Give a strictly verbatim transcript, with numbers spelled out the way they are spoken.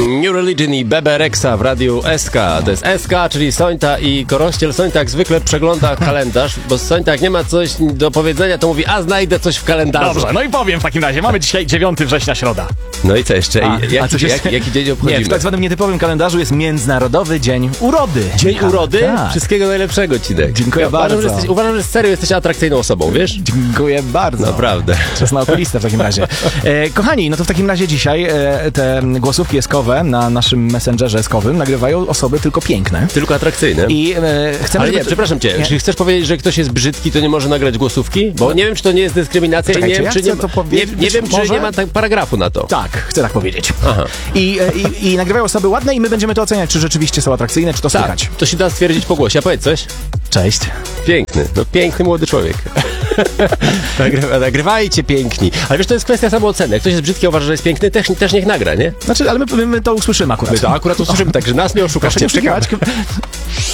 New Religion i Bebe Rexha w radiu S K. To jest S K, czyli Sońta i Korościel. Sońta jak zwykle przegląda kalendarz, bo Sońta jak nie ma coś do powiedzenia, to mówi, a znajdę coś w kalendarzu. Dobrze, no i powiem w takim razie. Mamy dzisiaj dziewiątego września, środa. No i co jeszcze? A, I, jaki, a coś jest? jak, jaki dzień obchodzimy? Nie, w tak zwanym nietypowym kalendarzu jest Międzynarodowy Dzień Urody. Dzień Michał, urody? tak. Wszystkiego najlepszego ci dek. Dziękuję ja bardzo. Uważam, że jesteś, uważam, że serio jesteś atrakcyjną osobą, wiesz? Dziękuję bardzo. Naprawdę. Czas na okulistę w takim razie. E, kochani, no to w takim razie dzisiaj e, te głosówki eskowe na naszym messengerze eskowym nagrywają osoby tylko piękne. Tylko atrakcyjne. I e, chcemy, Ale nie, żeby... przepraszam cię, Nie. czy chcesz powiedzieć, że ktoś jest brzydki, to nie może nagrać głosówki? Bo nie wiem, czy to nie jest dyskryminacja i nie Czekajcie, wiem, ja czy nie, chcę to nie, powiedzieć, nie wiem, czy może? nie ma tak paragrafu na to. Tak, chcę tak powiedzieć. Aha. I, e, i, I nagrywają osoby ładne i my będziemy to oceniać, czy rzeczywiście są atrakcyjne, czy to Tak, słychać. to się da stwierdzić po głosie. A powiedz coś. Cześć. Piękny, no piękny młody człowiek. Nagrywa, nagrywajcie piękni. Ale wiesz, to jest kwestia samooceny. Jak ktoś jest brzydki, uważa, że jest piękny, też, też niech nagra, nie? Znaczy, ale my, my to usłyszymy akurat. My to akurat usłyszymy, także nas nie oszukasz. Proszę nie Nie przekiwać.